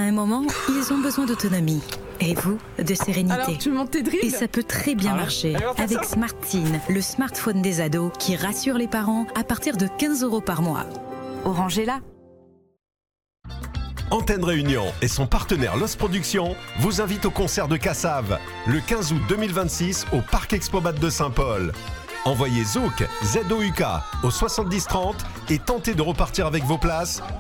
un moment, ils ont besoin d'autonomie. Et vous, de sérénité. Alors, tu montes tes drills ? Et ça peut très bien marcher avec SmartTeen, le smartphone des ados qui rassure les parents à partir de 15 € par mois. Orange est là. Antenne Réunion et son partenaire Los Productions vous invitent au concert de Cassav le 15 août 2026 au Parc Expomat de Saint-Paul. Envoyez ZOUK, ZOUK au 70 30 et tentez de repartir avec vos places